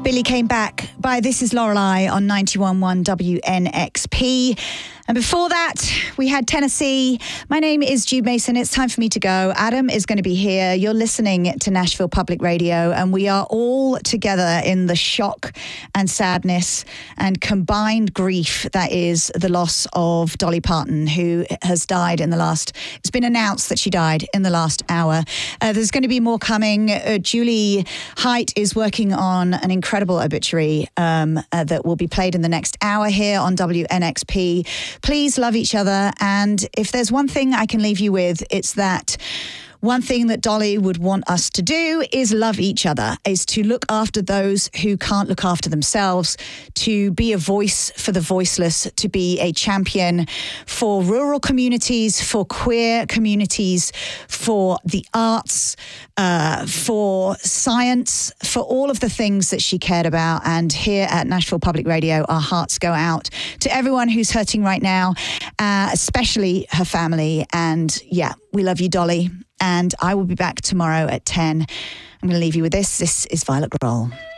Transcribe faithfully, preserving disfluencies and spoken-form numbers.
Billy came back by This Is Lorelei on ninety-one point one W N X P. And before that, we had Tennessee. My name is Jude Mason. It's time for me to go. Adam is going to be here. You're listening to Nashville Public Radio, and we are all together in the shock and sadness and combined grief that is the loss of Dolly Parton, who has died in the last, it's been announced that she died in the last hour. Uh, there's going to be more coming. Uh, Julie Height is working on an incredible obituary um, uh, that will be played in the next hour here on W N X P. Please love each other. And if there's one thing I can leave you with, it's that one thing that Dolly would want us to do is love each other, is to look after those who can't look after themselves, to be a voice for the voiceless, to be a champion for rural communities, for queer communities, for the arts, uh, for science, for all of the things that she cared about. And here at Nashville Public Radio, our hearts go out to everyone who's hurting right now, uh, especially her family. And yeah, we love you, Dolly. And I will be back tomorrow at ten. I'm going to leave you with this. This is Violet Grohl.